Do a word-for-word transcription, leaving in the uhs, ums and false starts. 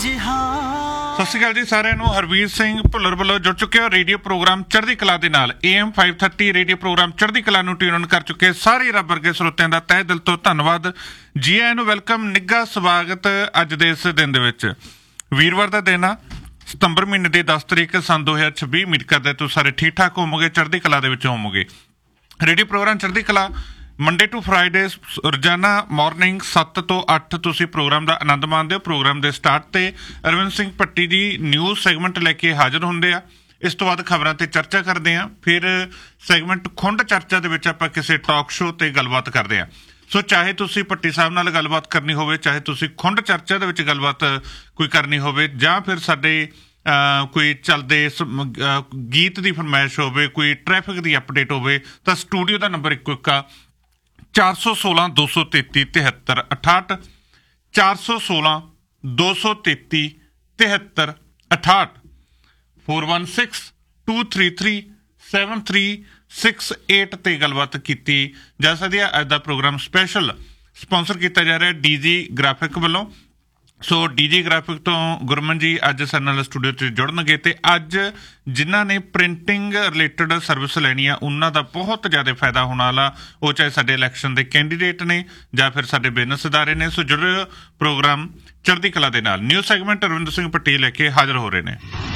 ਸਤਿ ਸ਼੍ਰੀ ਅਕਾਲ ਜੀ ਸਾਰਿਆਂ ਨੂੰ। ਹਰਵੀਰ ਸਿੰਘ ਭੁੱਲਰ ਵੱਲੋਂ ਜੁੜ ਚੁੱਕੇ ਹੋ ਰੇਡੀਓ ਪ੍ਰੋਗਰਾਮ ਚੜ੍ਹਦੀ ਕਲਾ ਦੇ ਨਾਲ। A M five thirty radio programme ਚੜ੍ਹਦੀ ਕਲਾ ਨੂੰ ਟਿਊਨ ਕਰ ਚੁੱਕੇ ਸਾਰੇ ਰੱਬ ਵਰਗੇ ਸਰੋਤਿਆਂ ਦਾ ਤਹਿ ਦਿਲ ਤੋਂ ਧੰਨਵਾਦ। ਜੀ ਆਇਆਂ ਨੂੰ ਵੈਲਕਮ, ਨਿੱਘਾ ਸਵਾਗਤ। ਅੱਜ ਦੇ ਇਸ ਦਿਨ ਦੇ ਵਿੱਚ ਵੀਰਵਾਰ ਦਾ ਦਿਨ ਆ, ਸਤੰਬਰ ਮਹੀਨੇ ਦੀ ਦਸ ਤਰੀਕ ਸੰਨ ਦੋ ਹਜ਼ਾਰ ਛੱਬੀ। ਉਮੀਦ ਕਰਦੇ ਤੁਸੀਂ ਸਾਰੇ ਠੀਕ ਠਾਕ ਹੋਵੋਗੇ, ਚੜ੍ਹਦੀ ਕਲਾ ਦੇ ਵਿੱਚ ਹੋਵੋਗੇ। ਰੇਡੀਓ ਪ੍ਰੋਗਰਾਮ ਚੜ੍ਹਦੀ ਕਲਾ ਮੰਡੇ ਟੂ ਫਰਾਈਡੇ ਰੋਜ਼ਾਨਾ ਮਾਰਨਿੰਗ ਸੱਤ ਤੋਂ ਅੱਠ ਤੁਸੀਂ ਪ੍ਰੋਗਰਾਮ ਦਾ ਆਨੰਦ ਮਾਣਦੇ ਹੋ। ਪ੍ਰੋਗਰਾਮ ਦੇ ਸਟਾਰਟ ਤੇ ਅਰਵਿੰਦ ਸਿੰਘ ਭੱਟੀ ਜੀ ਨਿਊਜ਼ ਸੈਗਮੈਂਟ ਲੈ ਕੇ ਹਾਜ਼ਰ ਹੁੰਦੇ ਆ। ਇਸ ਤੋਂ ਬਾਅਦ ਖਬਰਾਂ ਤੇ ਚਰਚਾ ਕਰਦੇ ਆ। ਫਿਰ ਸੈਗਮੈਂਟ ਖੁੰਡ ਚਰਚਾ ਦੇ ਵਿੱਚ ਆਪਾਂ ਕਿਸੇ ਟਾਕ ਸ਼ੋਅ ਤੇ ਗੱਲਬਾਤ ਕਰਦੇ ਆ। ਸੋ ਚਾਹੇ ਤੁਸੀਂ ਭੱਟੀ ਸਾਹਿਬ ਨਾਲ ਗੱਲਬਾਤ ਕਰਨੀ ਹੋਵੇ, ਚਾਹੇ ਤੁਸੀਂ ਖੁੰਡ ਚਰਚਾ ਦੇ ਵਿੱਚ ਗੱਲਬਾਤ ਕੋਈ ਕਰਨੀ ਹੋਵੇ, ਜਾਂ ਫਿਰ ਸਾਡੇ ਕੋਈ ਚੱਲਦੇ ਗੀਤ ਦੀ ਫਰਮਾਇਸ਼ ਹੋਵੇ, ਕੋਈ ਟ੍ਰੈਫਿਕ ਦੀ ਅਪਡੇਟ ਹੋਵੇ, ਤਾਂ ਸਟੂਡੀਓ ਦਾ ਨੰਬਰ ਇੱਕੋ ਇੱਕ ਆ ਚਾਰ ਸੌ ਸੋਲਾਂ ਦੋ ਸੌ ਤੇਤੀ ਤਿਹੱਤਰ ਅਠਾਹਠ ਚਾਰ ਸੌ ਸੋਲਾਂ ਦੋ ਸੌ ਤੇਤੀ ਤਿਹੱਤਰ ਅਠਾਹਠ four one six two three three seven three six eight ਤੇ ਗੱਲਬਾਤ ਕੀਤੀ ਜਾ ਸਕਦੀ ਹੈ। ਅੱਜ ਦਾ ਪ੍ਰੋਗਰਾਮ ਸਪੈਸ਼ਲ ਸਪਾਂਸਰ ਕੀਤਾ ਜਾ ਰਿਹਾ ਡੀ ਜੀ ਗ੍ਰਾਫਿਕ ਵੱਲੋਂ। ਸੋ ਡੀ ਜੀ ਗ੍ਰਾਫਿਕ ਤੋਂ ਗੁਰਮਨ ਜੀ ਅੱਜ ਸਾਡੇ ਨਾਲ ਸਟੂਡੀਓ 'ਚ ਜੁੜਨਗੇ, ਅਤੇ ਅੱਜ ਜਿਨ੍ਹਾਂ ਨੇ ਪ੍ਰਿੰਟਿੰਗ ਰਿਲੇਟਡ ਸਰਵਿਸ ਲੈਣੀ ਆ ਉਹਨਾਂ ਦਾ ਬਹੁਤ ਜ਼ਿਆਦਾ ਫਾਇਦਾ ਹੋਣ ਵਾਲਾ। ਉਹ ਚਾਹੇ ਸਾਡੇ ਇਲੈਕਸ਼ਨ ਦੇ ਕੈਂਡੀਡੇਟ ਨੇ ਜਾਂ ਫਿਰ ਸਾਡੇ ਬਿਜ਼ਨਸ ਅਦਾਰੇ ਨੇ। ਸੋ ਜੁੜੇ ਪ੍ਰੋਗਰਾਮ ਚੜ੍ਹਦੀ ਕਲਾ ਦੇ ਨਾਲ। ਨਿਊਜ਼ ਸੈਗਮੈਂਟ ਅਰਵਿੰਦ ਸਿੰਘ ਭੱਟੀ ਲੈ ਕੇ ਹਾਜ਼ਰ ਹੋ ਰਹੇ ਨੇ।